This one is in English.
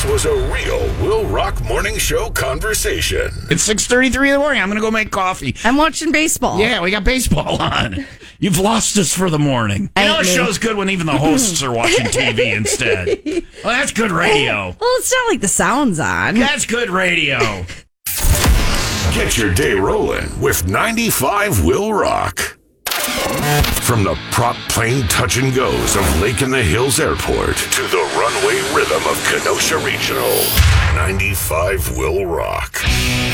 This was a real Will Rock Morning Show conversation. It's 6:33 in the morning. I'm going to go make coffee. I'm watching baseball. Yeah, we got baseball on. You've lost us for the morning. You know, a show's good when even the hosts are watching TV instead. Well, that's good radio. Well, it's not like the sound's on. That's good radio. Get your day rolling with 95 Will Rock. From the prop plane touch and goes of Lake in the Hills Airport to the runway rhythm of Kenosha Regional, 95 Will Rock.